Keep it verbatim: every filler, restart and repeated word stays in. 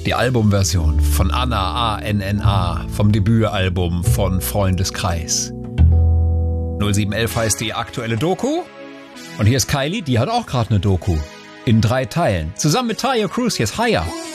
Die Albumversion von Anna, A N N A, vom Debütalbum von Freundeskreis. null sieben elf heißt die aktuelle Doku. Und hier ist Kylie, die hat auch gerade eine Doku. In drei Teilen. Zusammen mit Taio Cruz, hier ist Higher.